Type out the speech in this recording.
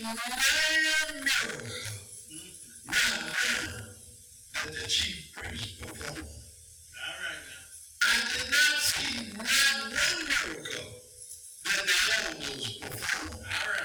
miracle, not one that the chief priest performed. All right now. I did not see not one miracle that the elders performed. All right.